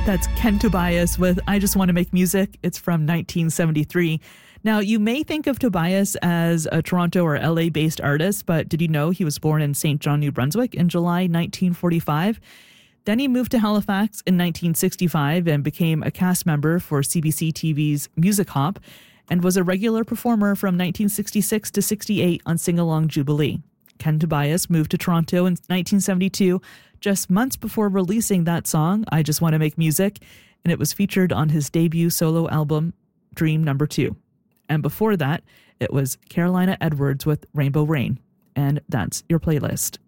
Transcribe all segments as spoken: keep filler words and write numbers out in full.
That's Ken Tobias with I Just Want to Make Music. It's from nineteen seventy-three. Now, you may think of Tobias as a Toronto or L A-based artist, but did you know he was born in Saint John, New Brunswick in July nineteen forty-five? Then he moved to Halifax in nineteen sixty-five and became a cast member for C B C T V's Music Hop and was a regular performer from nineteen sixty-six to sixty-eight on Sing Along Jubilee. Ken Tobias moved to Toronto in nineteen seventy-two, just months before releasing that song, I Just Want to Make Music, and it was featured on his debut solo album, Dream Number Two. And before that, it was Carolina Edwards with Rainbow Rain. And that's your playlist.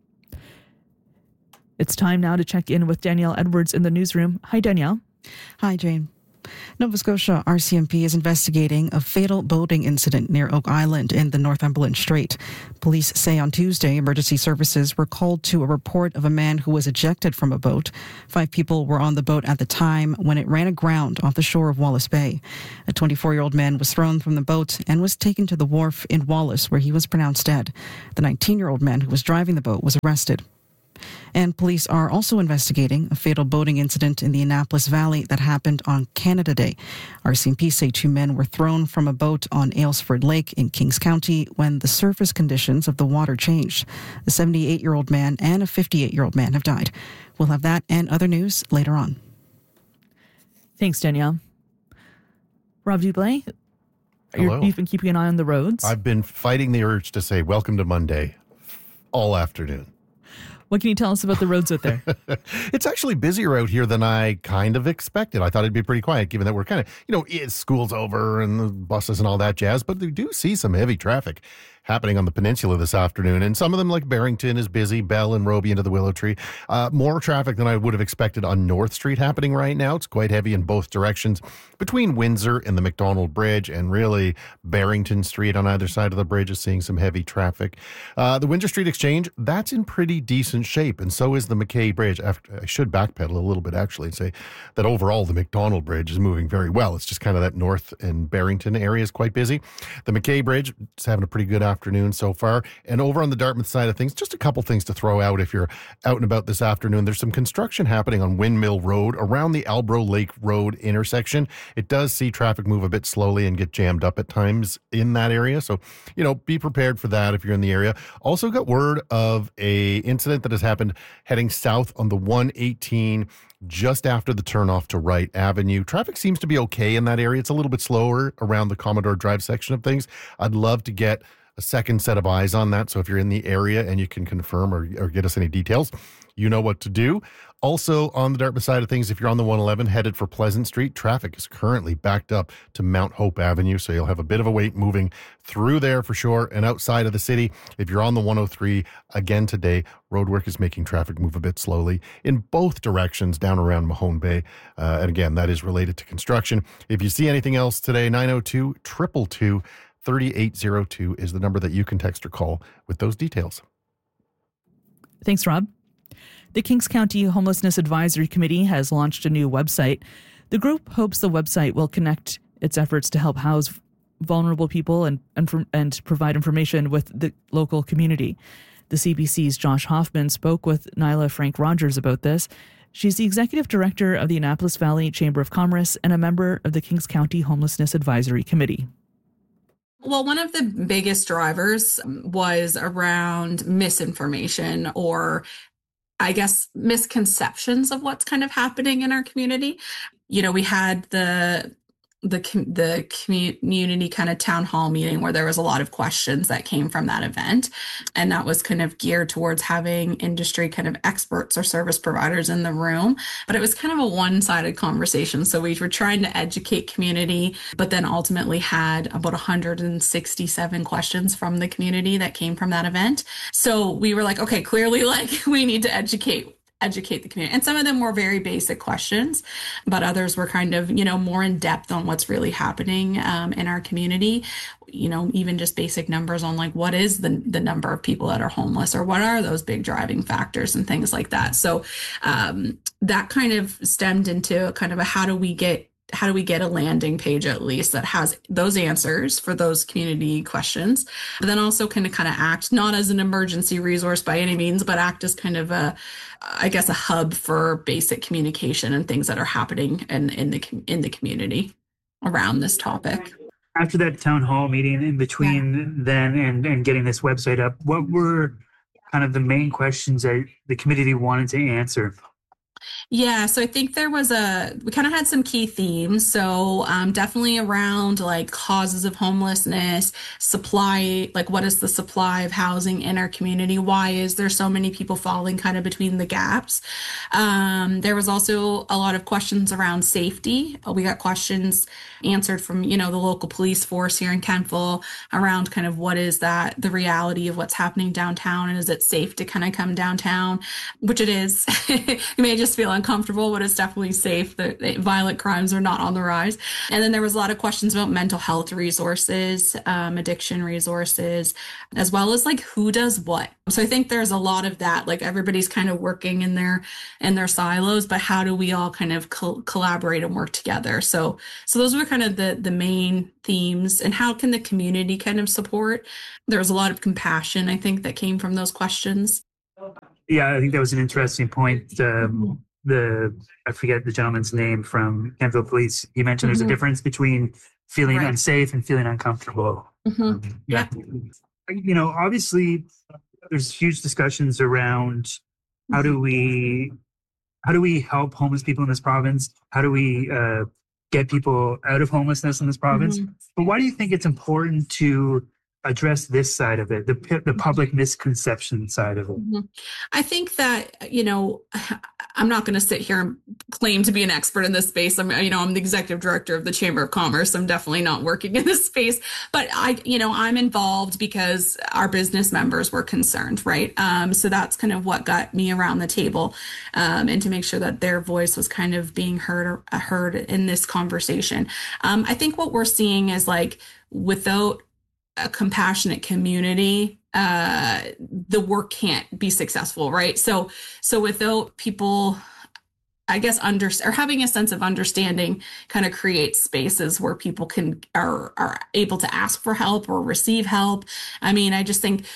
It's time now to check in with Danielle Edwards in the newsroom. Hi, Danielle. Hi, Jane. Nova Scotia R C M P is investigating a fatal boating incident near Oak Island in the Northumberland Strait. Police say on Tuesday, emergency services were called to a report of a man who was ejected from a boat. Five people were on the boat at the time when it ran aground off the shore of Wallace Bay. A twenty-four-year-old man was thrown from the boat and was taken to the wharf in Wallace, where he was pronounced dead. The nineteen-year-old man who was driving the boat was arrested. And police are also investigating a fatal boating incident in the Annapolis Valley that happened on Canada Day. R C M P say two men were thrown from a boat on Aylesford Lake in Kings County when the surface conditions of the water changed. A seventy-eight-year-old man and a fifty-eight-year-old man have died. We'll have that and other news later on. Thanks, Danielle. Rob Dublé, Hello. You've been keeping an eye on the roads. I've been fighting the urge to say welcome to Monday all afternoon. What can you tell us about the roads out there? It's actually busier out here than I kind of expected. I thought it'd be pretty quiet, given that we're kind of, you know, it's school's over and the buses and all that jazz, but we do see some heavy traffic happening on the peninsula this afternoon. And some of them, like Barrington, is busy, Bell and Roby into the Willow Tree. Uh, more traffic than I would have expected on North Street happening right now. It's quite heavy in both directions between Windsor and the McDonald Bridge, and really Barrington Street on either side of the bridge is seeing some heavy traffic. Uh, the Windsor Street Exchange, that's in pretty decent shape, and so is the McKay Bridge. After, I should backpedal a little bit, actually, and say that overall the McDonald Bridge is moving very well. It's just kind of that North and Barrington area is quite busy. The McKay Bridge is having a pretty good afternoon so far. And over on the Dartmouth side of things, just a couple things to throw out if you're out and about this afternoon. There's some construction happening on Windmill Road around the Albro Lake Road intersection. It does see traffic move a bit slowly and get jammed up at times in that area. So, you know, be prepared for that if you're in the area. Also got word of a incident that has happened heading south on the one eighteen just after the turnoff to Wright Avenue. Traffic seems to be okay in that area. It's a little bit slower around the Commodore Drive section of things. I'd love to get a second set of eyes on that. So if you're in the area and you can confirm or, or get us any details, you know what to do. Also on the Dartmouth side of things, if you're on the one eleven headed for Pleasant Street, traffic is currently backed up to Mount Hope Avenue. So you'll have a bit of a wait moving through there for sure. And outside of the city, if you're on the one oh three, again today, roadwork is making traffic move a bit slowly in both directions down around Mahone Bay. Uh, and again, that is related to construction. If you see anything else today, nine oh two, two two two, thirty-eight oh two is the number that you can text or call with those details. Thanks, Rob. The Kings County Homelessness Advisory Committee has launched a new website. The group hopes the website will connect its efforts to help house vulnerable people and, and, and provide information with the local community. The C B C's Josh Hoffman spoke with Nyla Frank Rogers about this. She's the executive director of the Annapolis Valley Chamber of Commerce and a member of the Kings County Homelessness Advisory Committee. Well, one of the biggest drivers was around misinformation, or I guess misconceptions of what's kind of happening in our community. You know, we had the the the community kind of town hall meeting where there was a lot of questions that came from that event. And that was kind of geared towards having industry kind of experts or service providers in the room. But it was kind of a one-sided conversation. So we were trying to educate community, but then ultimately had about one hundred sixty-seven questions from the community that came from that event. So we were like, okay, clearly like we need to educate educate the community. And some of them were very basic questions, but others were kind of, you know, more in depth on what's really happening um, in our community. You know, even just basic numbers on like, what is the, the number of people that are homeless, or what are those big driving factors and things like that. So um, that kind of stemmed into kind of a, how do we get how do we get a landing page at least that has those answers for those community questions, but then also kind of kind of act not as an emergency resource by any means, but act as kind of a, I guess, a hub for basic communication and things that are happening in, in the in the community around this topic. After that town hall meeting, in between yeah. then and, and getting this website up, what were kind of the main questions that the committee wanted to answer? Yeah, so I think there was a, we kind of had some key themes. So um, definitely around like causes of homelessness, supply, like what is the supply of housing in our community? Why is there so many people falling kind of between the gaps? Um, there was also a lot of questions around safety. We got questions answered from, you know, the local police force here in Kentville around kind of what is that, the reality of what's happening downtown, and is it safe to kind of come downtown, which it is. You may just feel uncomfortable, but it's definitely safe. The, the violent crimes are not on the rise. And then there was a lot of questions about mental health resources, um, addiction resources, as well as like who does what. So I think there's a lot of that, like everybody's kind of working in their in their silos, but how do we all kind of co- collaborate and work together? So so those were kind of the the main themes. And how can the community kind of support? There was a lot of compassion, I think, that came from those questions. Yeah, I think that was an interesting point. Um, the I forget the gentleman's name from Kentville Police. He mentioned mm-hmm. there's a difference between feeling right. unsafe and feeling uncomfortable. Mm-hmm. Um, yeah. yeah, you know, obviously, there's huge discussions around how do we how do we help homeless people in this province? How do we uh, get people out of homelessness in this province? Mm-hmm. But why do you think it's important to address this side of it, the the public misconception side of it? Mm-hmm. I think that, you know, I'm not going to sit here and claim to be an expert in this space. I'm, you know, I'm the executive director of the Chamber of Commerce. I'm definitely not working in this space, but I, you know, I'm involved because our business members were concerned, right? Um, so that's kind of what got me around the table, um, and to make sure that their voice was kind of being heard, heard in this conversation. Um, I think what we're seeing is like, without a compassionate community, uh, the work can't be successful, right? So, so without people, I guess, under or having a sense of understanding, kind of create spaces where people can are are able to ask for help or receive help. I mean, I just think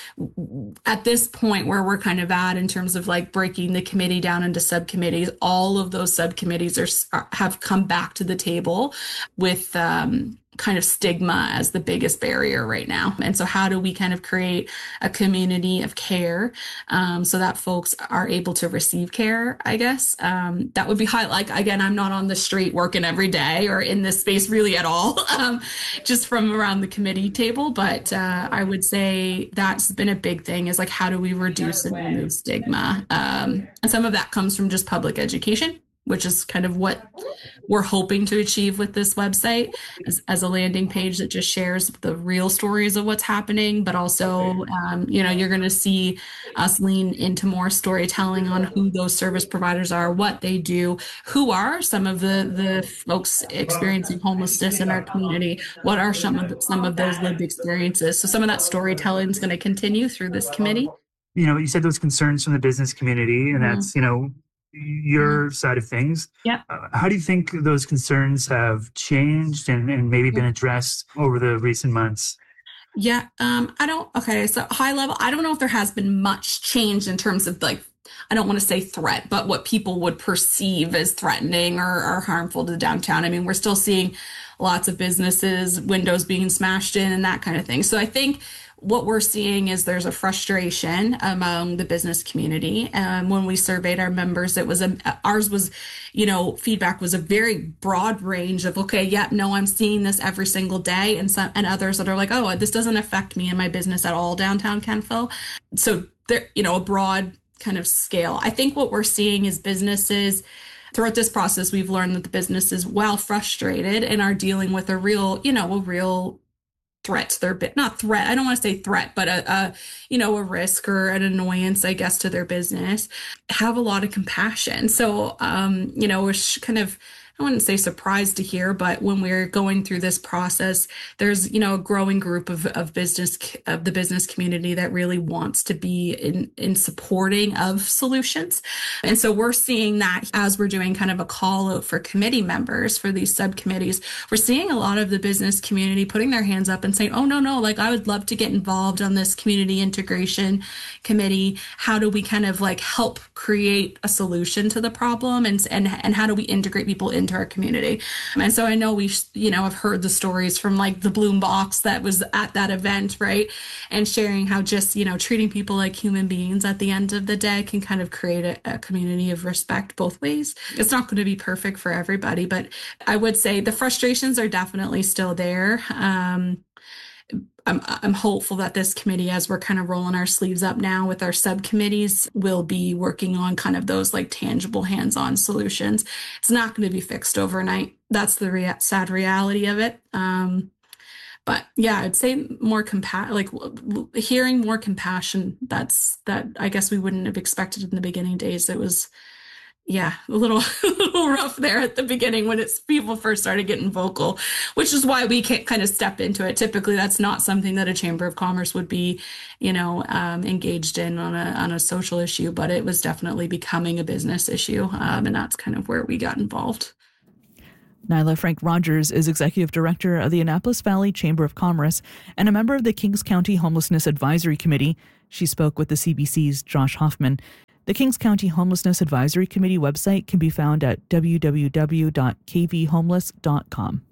at this point where we're kind of at in terms of like breaking the committee down into subcommittees, all of those subcommittees are, are have come back to the table with um, kind of stigma as the biggest barrier right now. And so how do we kind of create a community of care um, so that folks are able to receive care, I guess? Um, that would be high. Like, again, I'm not on the street working every day or in this space really at all, um, just from around the committee table. But uh, I would say that's been a big thing, is like, how do we reduce and remove stigma? Um, and some of that comes from just public education, which is kind of what we're hoping to achieve with this website as, as a landing page that just shares the real stories of what's happening. But also, um, you know, you're going to see us lean into more storytelling on who those service providers are, what they do, who are some of the, the folks experiencing homelessness in our community, what are some of, the, some of those lived experiences. So some of that storytelling is going to continue through this committee. You know, you said those concerns from the business community, and mm-hmm. that's, you know, your mm-hmm. side of things. Yeah. Uh, how do you think those concerns have changed and, and maybe been addressed over the recent months? Yeah. Um, I don't, okay. So high level, I don't know if there has been much change in terms of like, I don't want to say threat, but what people would perceive as threatening or, or harmful to the downtown. I mean, we're still seeing lots of businesses, windows being smashed in and that kind of thing. So I think what we're seeing is there's a frustration among the business community. Um, when we surveyed our members, it was a, ours was, you know, feedback was a very broad range of, okay, yeah, no, I'm seeing this every single day. And some, and others that are like, oh, this doesn't affect me and my business at all downtown Kentville. So there, you know, a broad kind of scale. I think what we're seeing is businesses throughout this process, we've learned that the businesses, while frustrated and are dealing with a real, you know, a real threat to their bit, not threat. I don't want to say threat, but a, a, you know, a risk or an annoyance, I guess, to their business, have a lot of compassion. So, um, you know, we're kind of, I wouldn't say surprised to hear, but when we're going through this process, there's, you know, a growing group of, of business, of the business community that really wants to be in, in supporting of solutions. And so we're seeing that as we're doing kind of a call out for committee members for these subcommittees, we're seeing a lot of the business community putting their hands up and saying, oh, no, no, like I would love to get involved on this community integration committee. How do we kind of like help create a solution to the problem, and and and how do we integrate people into our community? And so I know we, you know, I've heard the stories from like the Bloom Box that was at that event, right? And sharing how just, you know, treating people like human beings at the end of the day can kind of create a, a community of respect both ways. It's not going to be perfect for everybody, but I would say the frustrations are definitely still there. Um, I'm, I'm hopeful that this committee, as we're kind of rolling our sleeves up now with our subcommittees, will be working on kind of those like tangible hands-on solutions. It's not going to be fixed overnight. That's the rea- sad reality of it. Um, but yeah, I'd say more compa- like w- hearing more compassion. That's that I guess we wouldn't have expected in the beginning days. It was Yeah, a little, a little rough there at the beginning when it's people first started getting vocal, which is why we can't kind of step into it. Typically, that's not something that a Chamber of Commerce would be, you know, um, engaged in on a on a social issue. But it was definitely becoming a business issue, um, and that's kind of where we got involved. Nyla Frank-Rogers is Executive Director of the Annapolis Valley Chamber of Commerce and a member of the Kings County Homelessness Advisory Committee. She spoke with the C B C's Josh Hoffman. The Kings County Homelessness Advisory Committee website can be found at w w w dot k v homeless dot com.